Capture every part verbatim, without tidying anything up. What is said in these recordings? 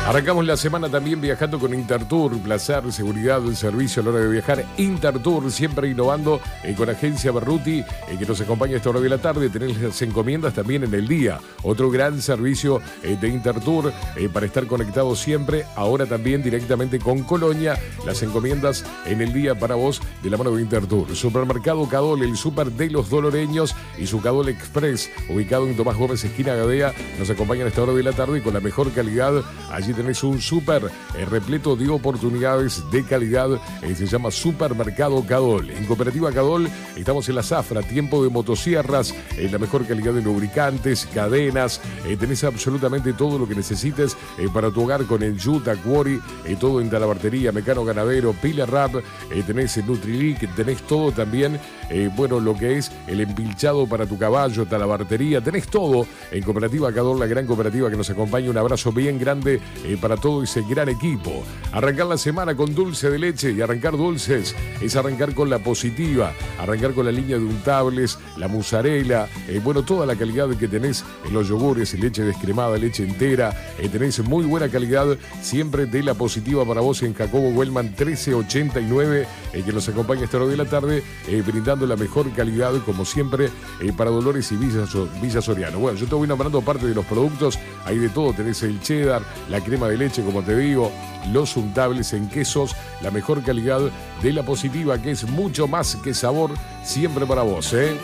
Arrancamos la semana también viajando con Intertour, placer, seguridad, servicio a la hora de viajar. Intertour, siempre innovando eh, con Agencia Berruti, eh, que nos acompaña a esta hora de la tarde. Tenés las encomiendas también en el día. Otro gran servicio eh, de Intertour eh, para estar conectados siempre. Ahora también directamente con Colonia, las encomiendas en el día para vos de la mano de Intertour. Supermercado Cadol, el súper de los doloreños y su Cadol Express, ubicado en Tomás Gómez, esquina Gadea, nos acompañan a esta hora de la tarde con la mejor calidad. Allí tenés un súper eh, repleto de oportunidades de calidad, eh, se llama Supermercado Cadol. En Cooperativa Cadol estamos en la Zafra, tiempo de motosierras, eh, la mejor calidad de lubricantes, cadenas, eh, tenés absolutamente todo lo que necesites eh, para tu hogar con el Yuta, Quarry, eh, todo en talabartería, mecano ganadero, pila rap, eh, tenés el Nutrilic, tenés todo también, eh, bueno, lo que es el empilchado para tu caballo, talabartería, tenés todo en Cooperativa Cadol, la gran cooperativa que nos acompaña. Un abrazo bien grande eh, para todo ese gran equipo. Arrancar la semana con dulce de leche y arrancar dulces es arrancar con la positiva, arrancar con la línea de untables, la mozzarella, eh, bueno, toda la calidad que tenés en los yogures, leche descremada, leche entera, eh, tenés muy buena calidad siempre de la positiva para vos en Jacobo Wellman trece ochenta y nueve, eh, que nos acompaña esta hora de la tarde, eh, brindando la mejor calidad como siempre eh, para Dolores y Villa, Villa Soriano. Bueno, yo te voy nombrando parte de los productos, hay de todo, tenés el cheddar, la crema de leche, como te digo, los untables en quesos, la mejor calidad de la positiva, que es mucho más que sabor, siempre para vos, ¿eh?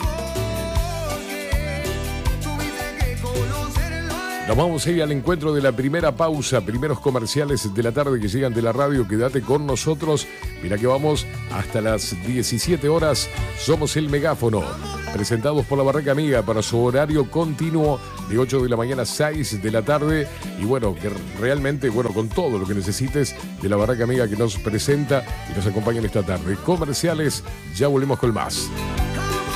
Nos vamos a ir al encuentro de la primera pausa, primeros comerciales de la tarde que llegan de la radio. Quédate con nosotros. Mira que vamos hasta las diecisiete horas. Somos el Megáfono, presentados por la Barraca Amiga para su horario continuo de ocho de la mañana a seis de la tarde. Y bueno, que realmente, bueno, con todo lo que necesites de la Barraca Amiga que nos presenta y nos acompaña en esta tarde. Comerciales, ya volvemos con más.